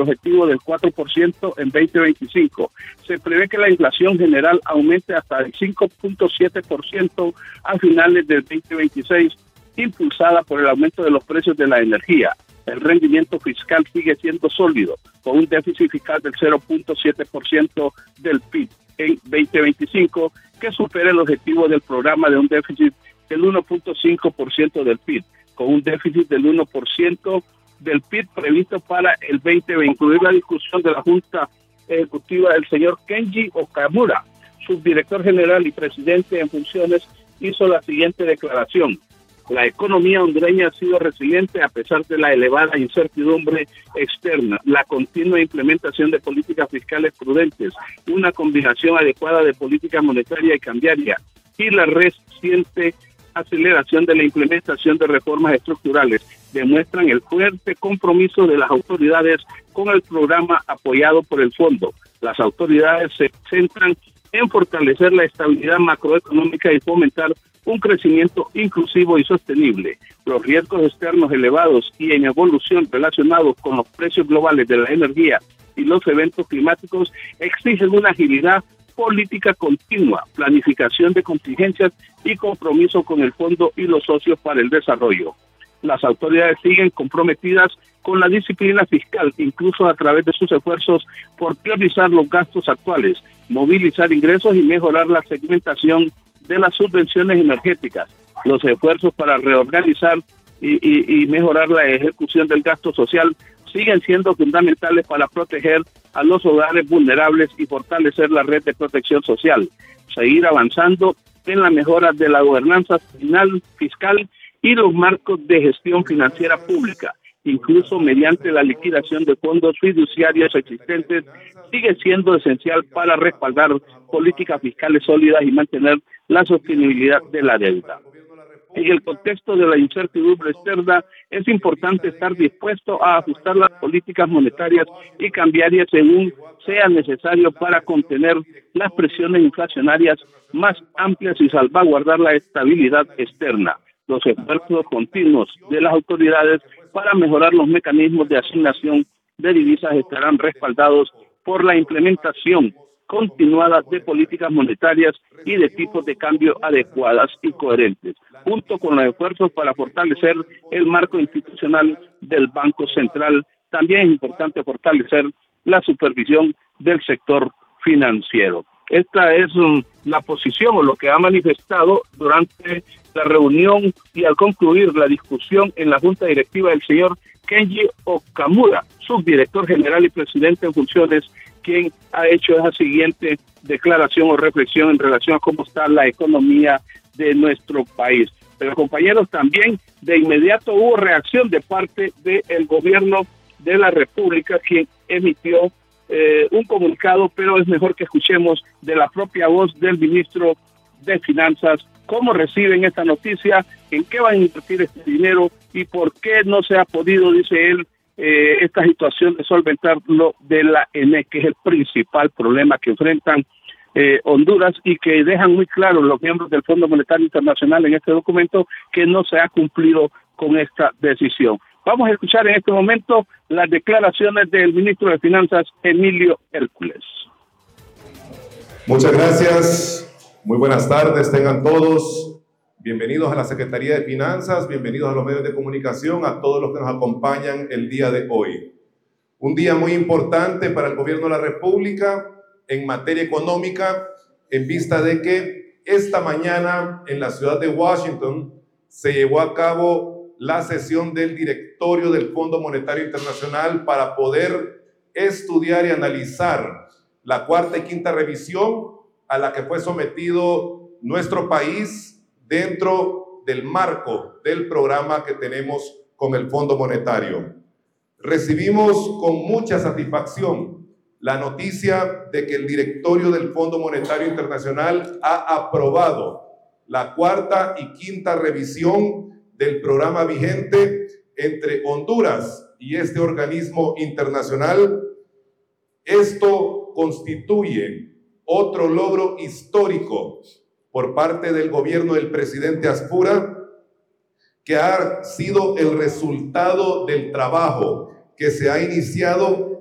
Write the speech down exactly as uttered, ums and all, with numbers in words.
objetivo del cuatro por ciento en veinte veinticinco. Se prevé que la inflación general aumente hasta el cinco punto siete por ciento a finales del veinte veintiséis, impulsada por el aumento de los precios de la energía. El rendimiento fiscal sigue siendo sólido, con un déficit fiscal del cero punto siete por ciento del P I B en veinte veinticinco, que supera el objetivo del programa de un déficit del uno punto cinco por ciento del P I B, con un déficit del uno por ciento del P I B previsto para el veinte veinte. Incluir la discusión de la Junta Ejecutiva del señor Kenji Okamura, subdirector general y presidente en funciones, hizo la siguiente declaración: la economía hondureña ha sido resiliente a pesar de la elevada incertidumbre externa, la continua implementación de políticas fiscales prudentes, una combinación adecuada de política monetaria y cambiaria y la reciente aceleración de la implementación de reformas estructurales demuestran el fuerte compromiso de las autoridades con el programa apoyado por el fondo. Las autoridades se centran en fortalecer la estabilidad macroeconómica y fomentar un crecimiento inclusivo y sostenible. Los riesgos externos elevados y en evolución relacionados con los precios globales de la energía y los eventos climáticos exigen una agilidad política continua, planificación de contingencias y compromiso con el fondo y los socios para el desarrollo. Las autoridades siguen comprometidas con la disciplina fiscal, incluso a través de sus esfuerzos por priorizar los gastos actuales, movilizar ingresos y mejorar la segmentación de las subvenciones energéticas. Los esfuerzos para reorganizar y, y, y mejorar la ejecución del gasto social siguen siendo fundamentales para proteger a los hogares vulnerables y fortalecer la red de protección social. Seguir avanzando en la mejora de la gobernanza final, fiscal y los marcos de gestión financiera pública, incluso mediante la liquidación de fondos fiduciarios existentes, sigue siendo esencial para respaldar políticas fiscales sólidas y mantener la sostenibilidad de la deuda. En el contexto de la incertidumbre externa, es importante estar dispuesto a ajustar las políticas monetarias y cambiarias según sea necesario para contener las presiones inflacionarias más amplias y salvaguardar la estabilidad externa. Los esfuerzos continuos de las autoridades para mejorar los mecanismos de asignación de divisas estarán respaldados por la implementación continuada de políticas monetarias y de tipos de cambio adecuadas y coherentes, junto con los esfuerzos para fortalecer el marco institucional del Banco Central. También es importante fortalecer la supervisión del sector financiero. Esta es um, la posición o lo que ha manifestado durante la reunión y al concluir la discusión en la Junta Directiva del señor Kenji Okamura, subdirector general y presidente en funciones, quien ha hecho esa siguiente declaración o reflexión en relación a cómo está la economía de nuestro país. Pero compañeros, también de inmediato hubo reacción de parte del gobierno de la República, quien emitió eh, un comunicado, pero es mejor que escuchemos de la propia voz del ministro de Finanzas cómo reciben esta noticia, en qué van a invertir este dinero y por qué no se ha podido, dice él, eh, esta situación de solventar lo de la E N E, que es el principal problema que enfrentan eh, Honduras y que dejan muy claro los miembros del Fondo Monetario Internacional en este documento que no se ha cumplido con esta decisión. Vamos a escuchar en este momento las declaraciones del ministro de Finanzas, Emilio Hércules. Muchas gracias. Muy buenas tardes, tengan todos. Bienvenidos a la Secretaría de Finanzas, bienvenidos a los medios de comunicación, a todos los que nos acompañan el día de hoy. Un día muy importante para el Gobierno de la República en materia económica, en vista de que esta mañana en la ciudad de Washington se llevó a cabo la sesión del directorio del Fondo Monetario Internacional para poder estudiar y analizar la cuarta y quinta revisión a la que fue sometido nuestro país dentro del marco del programa que tenemos con el Fondo Monetario. Recibimos con mucha satisfacción la noticia de que el directorio del Fondo Monetario Internacional ha aprobado la cuarta y quinta revisión del programa vigente entre Honduras y este organismo internacional. Esto constituye otro logro histórico por parte del gobierno del presidente Azpura, que ha sido el resultado del trabajo que se ha iniciado